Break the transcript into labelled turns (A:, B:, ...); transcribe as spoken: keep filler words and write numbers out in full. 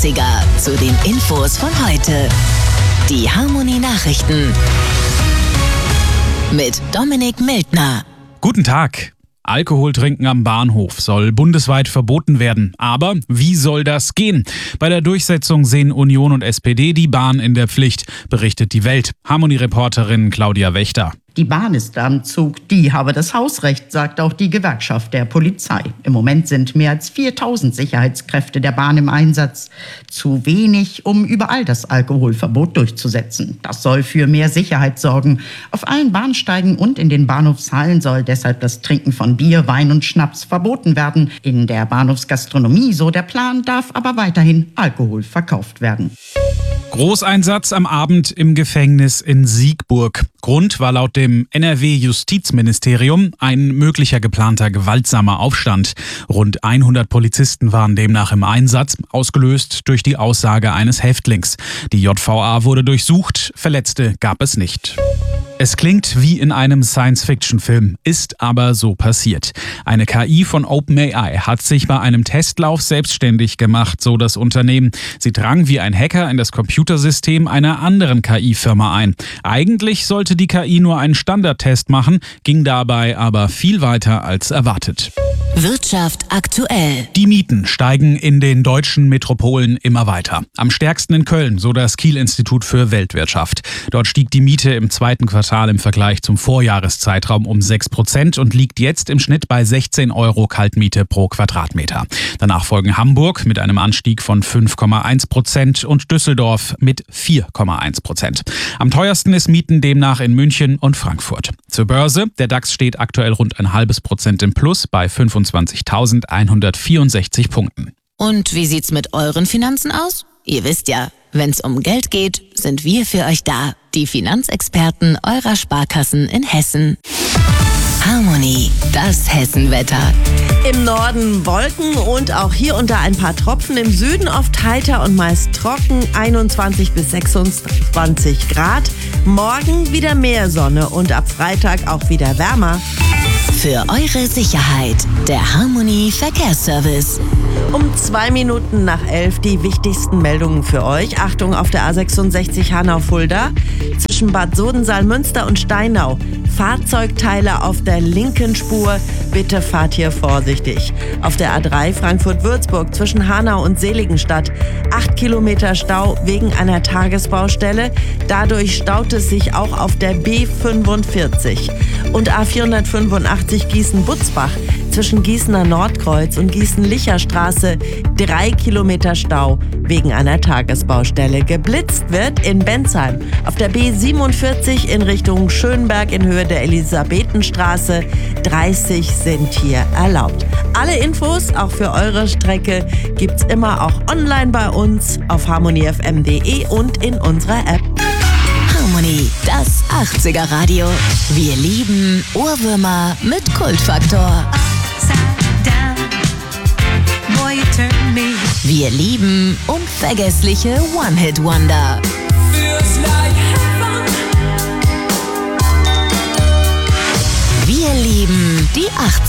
A: achtziger zu den Infos von heute. Die Harmonie Nachrichten mit Dominik Mildner.
B: Guten Tag. Alkoholtrinken am Bahnhof soll bundesweit verboten werden. Aber wie soll das gehen? Bei der Durchsetzung sehen Union und S P D die Bahn in der Pflicht, berichtet die Welt. Harmonie-Reporterin Claudia Wächter.
C: Die Bahn ist am Zug, die habe das Hausrecht, sagt auch die Gewerkschaft der Polizei. Im Moment sind mehr als viertausend Sicherheitskräfte der Bahn im Einsatz. Zu wenig, um überall das Alkoholverbot durchzusetzen. Das soll für mehr Sicherheit sorgen. Auf allen Bahnsteigen und in den Bahnhofshallen soll deshalb das Trinken von Bier, Wein und Schnaps verboten werden. In der Bahnhofsgastronomie, so der Plan, darf aber weiterhin Alkohol verkauft werden.
B: Großeinsatz am Abend im Gefängnis in Siegburg. Grund war laut dem N R W-Justizministerium ein möglicher geplanter gewaltsamer Aufstand. Rund hundert Polizisten waren demnach im Einsatz, ausgelöst durch die Aussage eines Häftlings. Die J V A wurde durchsucht, Verletzte gab es nicht. Es klingt wie in einem Science-Fiction-Film, ist aber so passiert. Eine K I von OpenAI hat sich bei einem Testlauf selbstständig gemacht, so das Unternehmen. Sie drang wie ein Hacker in das Computersystem einer anderen K I-Firma ein. Eigentlich sollte die K I nur einen Standardtest machen, ging dabei aber viel weiter als erwartet.
A: Wirtschaft aktuell.
B: Die Mieten steigen in den deutschen Metropolen immer weiter. Am stärksten in Köln, so das Kiel-Institut für Weltwirtschaft. Dort stieg die Miete im zweiten Quartal im Vergleich zum Vorjahreszeitraum um sechs Prozent und liegt jetzt im Schnitt bei sechzehn Euro Kaltmiete pro Quadratmeter. Danach folgen Hamburg mit einem Anstieg von fünf Komma eins Prozent und Düsseldorf mit vier Komma eins Prozent. Am teuersten ist Mieten demnach in München und Frankfurt. Zur Börse, der DAX steht aktuell rund ein halbes Prozent im Plus bei fünfundzwanzigtausendeinhundertvierundsechzig Punkten.
A: Und wie sieht's mit euren Finanzen aus? Ihr wisst ja, wenn's um Geld geht, sind wir für euch da. Die Finanzexperten eurer Sparkassen in Hessen. Harmonie, das Hessenwetter.
D: Im Norden Wolken und auch hier und da ein paar Tropfen. Im Süden oft heiter und meist trocken, einundzwanzig bis sechsundzwanzig Grad. Morgen wieder mehr Sonne und ab Freitag auch wieder wärmer.
A: Für eure Sicherheit, der Harmonie Verkehrsservice.
D: Um zwei Minuten nach elf die wichtigsten Meldungen für euch. Achtung auf der A sechsundsechzig Hanau-Fulda. Zwischen Bad Sodensaal-Münster und Steinau. Fahrzeugteile auf der linken Spur. Bitte fahrt hier vorsichtig. Auf der A drei Frankfurt-Würzburg zwischen Hanau und Seligenstadt. Acht Kilometer Stau wegen einer Tagesbaustelle. Dadurch staut es sich auch auf der B fünfundvierzig. Und A vierhundertfünfundachtzig Gießen-Butzbach. Zwischen Gießener Nordkreuz und Gießen-Licher-Straße drei Kilometer Stau wegen einer Tagesbaustelle. Geblitzt wird in Bensheim auf der B siebenundvierzig in Richtung Schönberg in Höhe der Elisabethenstraße. dreißig sind hier erlaubt. Alle Infos, auch für eure Strecke, gibt's immer auch online bei uns auf harmonie f m punkt d e und in unserer App.
A: Harmonie, das achtziger Radio. Wir lieben Ohrwürmer mit Kultfaktor. Wir lieben unvergessliche One-Hit-Wonder. Wir lieben die achtziger.